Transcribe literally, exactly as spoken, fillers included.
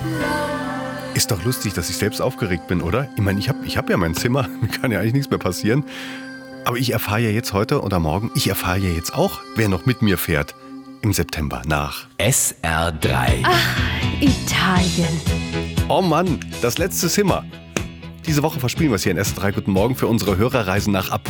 Ist doch lustig, dass ich selbst aufgeregt bin, oder? Ich meine, ich habe ich hab ja mein Zimmer, kann ja eigentlich nichts mehr passieren. Aber ich erfahre ja jetzt heute oder morgen, ich erfahre ja jetzt auch, wer noch mit mir fährt im September nach S R drei. Ach, Italien. Oh Mann, das letzte Zimmer. Diese Woche verspielen wir es hier in S R drei Guten Morgen für unsere Hörerreisen nach Apulien.